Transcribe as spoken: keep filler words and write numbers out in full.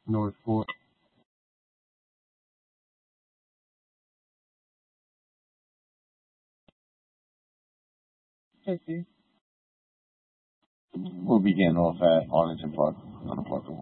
Northport. We'll begin off at Arlington Park on the Parkway.